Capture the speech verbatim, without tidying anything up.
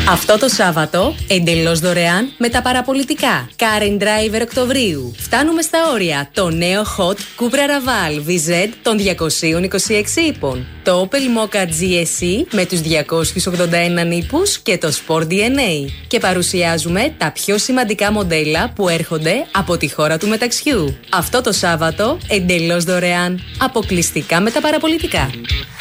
Αυτό το Σάββατο, εντελώς δωρεάν με τα παραπολιτικά. Car and Driver Οκτωβρίου. Φτάνουμε στα όρια. Το νέο Hot Cupra Raval βι ζετ των διακόσιους είκοσι έξι ύπων. Το Opel Mokka τζι ες ι με τους διακόσιους ογδόντα ένα νήπους και το Sport ντι εν έι. Και παρουσιάζουμε τα πιο σημαντικά μοντέλα που έρχονται από τη χώρα του μεταξιού. Αυτό το Σάββατο, εντελώς δωρεάν. Αποκλειστικά με τα παραπολιτικά.